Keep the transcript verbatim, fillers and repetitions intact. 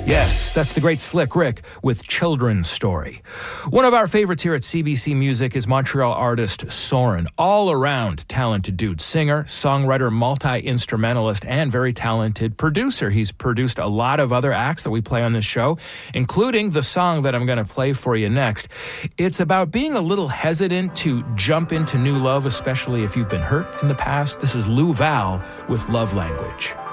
Yes, that's the great Slick Rick with Children's Story. One of our favorites here at C B C Music is Montreal artist Soren. All-around talented dude. Singer, songwriter, multi-instrumentalist, and very talented producer. He's produced a lot of other acts that we play on this show, including the song that I'm going to play for you next. It's about being a little hesitant to jump into new love, especially if you've been hurt in the past. This is Lou Val with Love Language.